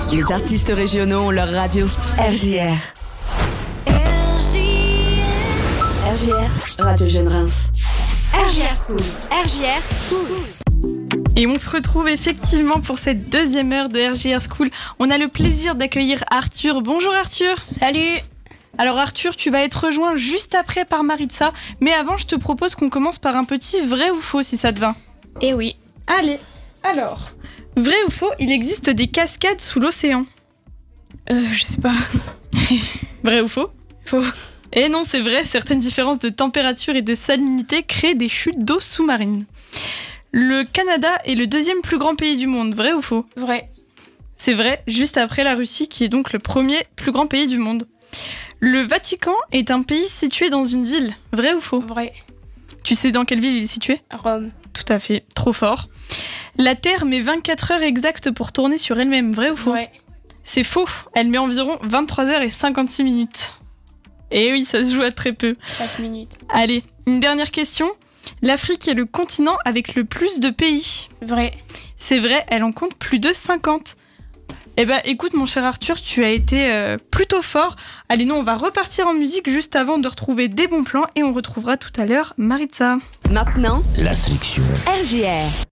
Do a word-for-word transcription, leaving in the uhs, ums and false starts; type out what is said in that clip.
Les artistes régionaux ont leur radio. R J R. R J R, Radio Jeune Reims. R J R School. R J R School. Et on se retrouve effectivement pour cette deuxième heure de R J R School. On a le plaisir d'accueillir Arthur. Bonjour Arthur. Salut. Alors Arthur, tu vas être rejoint juste après par Maritza. Mais avant, je te propose qu'on commence par un petit vrai ou faux si ça te va. Eh oui. Allez, alors, vrai ou faux, il existe des cascades sous l'océan? Euh, je sais pas. Vrai ou faux? Faux. Eh non, c'est vrai, certaines différences de température et de salinité créent des chutes d'eau sous-marine. Le Canada est le deuxième plus grand pays du monde, vrai ou faux? Vrai. C'est vrai, juste après la Russie, qui est donc le premier plus grand pays du monde. Le Vatican est un pays situé dans une ville, vrai ou faux? Vrai. Tu sais dans quelle ville il est situé? Rome. Tout à fait, trop fort. La Terre met vingt-quatre heures exactes pour tourner sur elle-même, vrai ou faux? Vrai. C'est faux, elle met environ vingt-trois heures et cinquante-six minutes. Et oui, ça se joue à très peu. cinq minutes. Allez, une dernière question. L'Afrique est le continent avec le plus de pays. Vrai. C'est vrai, elle en compte plus de cinquante. Eh ben, écoute, mon cher Arthur, tu as été euh, plutôt fort. Allez, nous, on va repartir en musique juste avant de retrouver des bons plans et on retrouvera tout à l'heure Maritza. Maintenant, La sélection R J R.